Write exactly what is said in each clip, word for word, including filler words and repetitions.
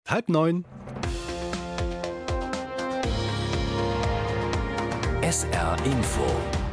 Halb neun. S R Info.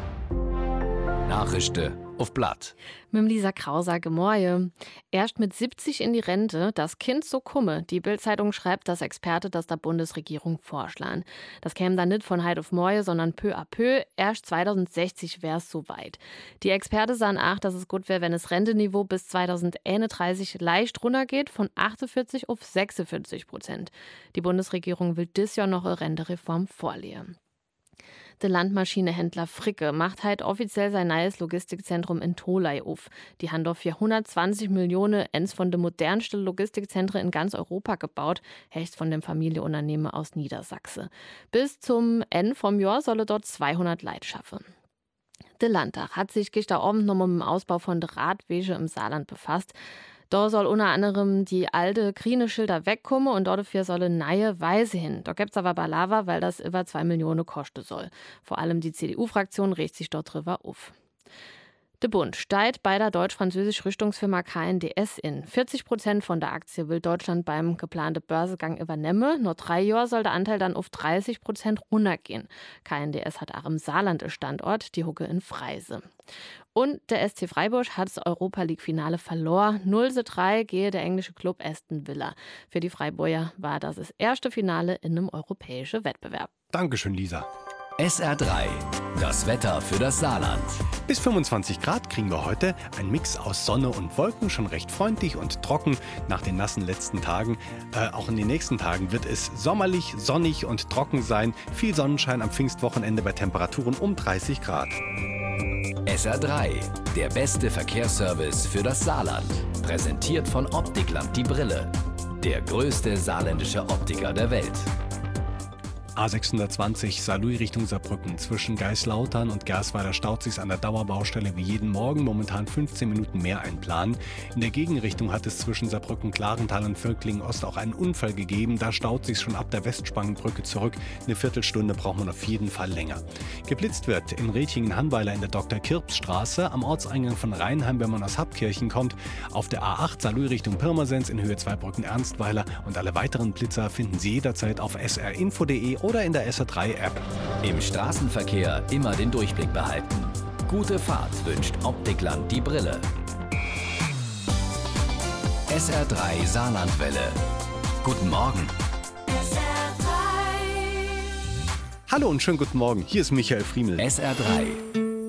Nachrichten auf Blatt. Mit dem Lisa Krauser, Gemorje. Erst mit siebzig in die Rente, das Kind so kumme. Die Bild-Zeitung schreibt, dass Experte das der Bundesregierung vorschlagen. Das käme dann nicht von heute auf morgen, sondern peu à peu. Erst zweitausendsechzig wäre es soweit. Die Experten sagen auch, dass es gut wäre, wenn das Renteniveau bis zweitausendeinunddreißig leicht runtergeht, von achtundvierzig auf sechsundvierzig Prozent. Die Bundesregierung will dieses Jahr noch eine Rentereform vorlegen. Der Landmaschinehändler Fricke macht halt offiziell sein neues Logistikzentrum in Tholey auf. Die haben dort für hundertzwanzig Millionen eins von den modernsten Logistikzentren in ganz Europa gebaut, hecht von dem Familienunternehmen aus Niedersachsen. Bis zum Ende vom Jahr solle dort zweihundert Leute schaffen. Der Landtag hat sich gestern Abend noch mit dem Ausbau von der Radwege im Saarland befasst. Da soll unter anderem die alte grüne Schilder wegkommen und dafür soll eine neue Weise hin. Da gibt's aber Balava, weil das über zwei Millionen kosten soll. Vor allem die C D U-Fraktion regt sich dort drüber auf. Der Bund steigt bei der deutsch-französischen Rüstungsfirma K N D S in. vierzig Prozent von der Aktie will Deutschland beim geplanten Börsegang übernehmen. Nur drei Jahre soll der Anteil dann auf dreißig Prozent runtergehen. K N D S hat auch im Saarland einen Standort, die Hucke in Freise. Und der S C Freiburg hat das Europa-League-Finale verloren. null zu drei gehe der englische Club Aston Villa. Für die Freiburger war das das erste Finale in einem europäischen Wettbewerb. Dankeschön, Lisa. S R drei. Das Wetter für das Saarland. Bis fünfundzwanzig Grad kriegen wir heute. Ein Mix aus Sonne und Wolken, schon recht freundlich und trocken nach den nassen letzten Tagen. Äh, auch in den nächsten Tagen wird es sommerlich, sonnig und trocken sein. Viel Sonnenschein am Pfingstwochenende bei Temperaturen um dreißig Grad. S R drei. Der beste Verkehrsservice für das Saarland. Präsentiert von Optikland die Brille. Der größte saarländische Optiker der Welt. A sechshundertzwanzig Saarlouis Richtung Saarbrücken. Zwischen Geislautern und Gersweiler staut sich's an der Dauerbaustelle wie jeden Morgen. Momentan fünfzehn Minuten mehr einplanen. In der Gegenrichtung hat es zwischen Saarbrücken, Klarental und Völklingen-Ost auch einen Unfall gegeben. Da staut sich's schon ab der Westspangenbrücke zurück. Eine Viertelstunde braucht man auf jeden Fall länger. Geblitzt wird in Rethingen-Hanweiler in der Doktor-Kirps-Straße. Am Ortseingang von Rheinheim, wenn man aus Habkirchen kommt. Auf der A acht Saarlouis Richtung Pirmasens in Höhe Zweibrücken-Ernstweiler. Und alle weiteren Blitzer finden Sie jederzeit auf s r info punkt de oder in der S R drei App. Im Straßenverkehr immer den Durchblick behalten. Gute Fahrt wünscht Optikland die Brille. S R drei Saarlandwelle. Guten Morgen. S R drei. Hallo und schönen guten Morgen. Hier ist Michael Friemel. S R drei.